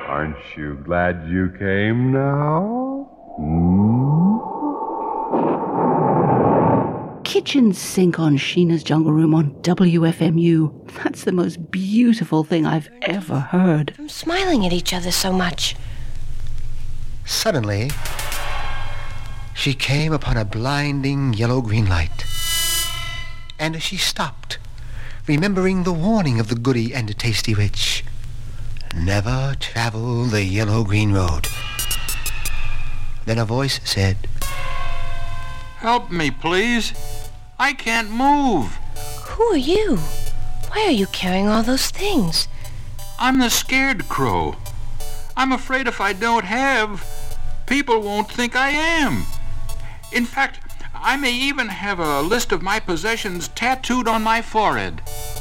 Aren't you glad you came now? Kitchen sink on Sheena's Jungle Room on WFMU. That's the most beautiful thing I've ever heard. I'm smiling at each other so much. Suddenly, she came upon a blinding yellow-green light. And she stopped, remembering the warning of the Goody and Tasty Witch. Never travel the yellow-green road. Then a voice said, Help me, please. I can't move. Who are you? Why are you carrying all those things? I'm the scared crow. I'm afraid if I don't have, people won't think I am. In fact, I may even have a list of my possessions tattooed on my forehead.